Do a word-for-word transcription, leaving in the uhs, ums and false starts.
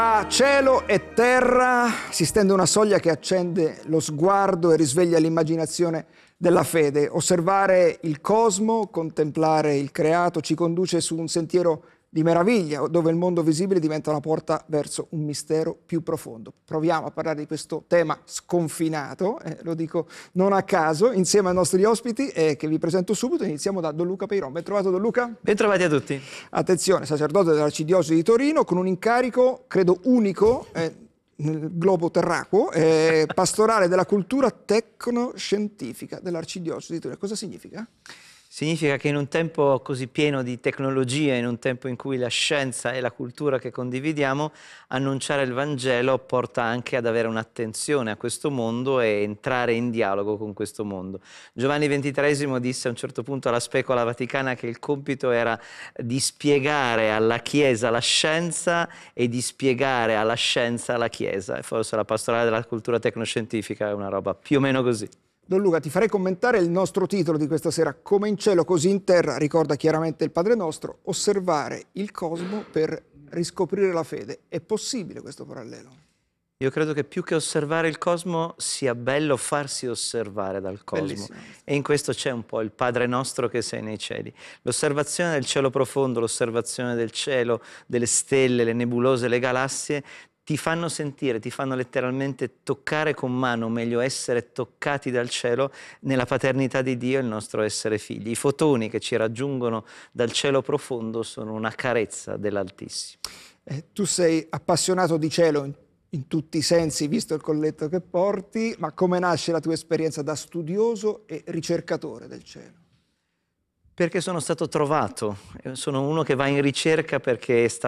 Tra cielo e terra si stende una soglia che accende lo sguardo e risveglia l'immaginazione della fede. Osservare il cosmo, contemplare il creato ci conduce su un sentiero di meraviglia, dove il mondo visibile diventa una porta verso un mistero più profondo. Proviamo a parlare di questo tema sconfinato, eh, lo dico non a caso, insieme ai nostri ospiti eh, che vi presento subito. Iniziamo da Don Luca Peiron. Ben trovato, Don Luca. Ben trovati a tutti. Attenzione, sacerdote dell'Arcidiocesi di Torino, con un incarico, credo, unico eh, nel globo terracqueo, eh, pastorale della cultura tecnoscientifica dell'Arcidiocesi di Torino. Cosa significa? Significa che in un tempo così pieno di tecnologia, in un tempo in cui la scienza e la cultura che condividiamo, annunciare il Vangelo porta anche ad avere un'attenzione a questo mondo e entrare in dialogo con questo mondo. Giovanni ventitreesimo disse a un certo punto alla Specola Vaticana che il compito era di spiegare alla Chiesa la scienza e di spiegare alla scienza la Chiesa. E forse la pastorale della cultura tecnoscientifica è una roba più o meno così. Don Luca, ti farei commentare il nostro titolo di questa sera, Come in cielo così in terra, ricorda chiaramente il Padre Nostro, osservare il cosmo per riscoprire la fede. È possibile questo parallelo? Io credo che più che osservare il cosmo sia bello farsi osservare dal cosmo. Bellissimo. E in questo c'è un po' il Padre Nostro che sei nei cieli. L'osservazione del cielo profondo, l'osservazione del cielo, delle stelle, le nebulose, le galassie, ti fanno sentire, ti fanno letteralmente toccare con mano, o meglio essere toccati dal cielo, nella paternità di Dio e il nostro essere figli. I fotoni che ci raggiungono dal cielo profondo sono una carezza dell'Altissimo. Eh, tu sei appassionato di cielo in, in tutti i sensi, visto il colletto che porti, ma come nasce la tua esperienza da studioso e ricercatore del cielo? Perché sono stato trovato, sono uno che va in ricerca perché è stato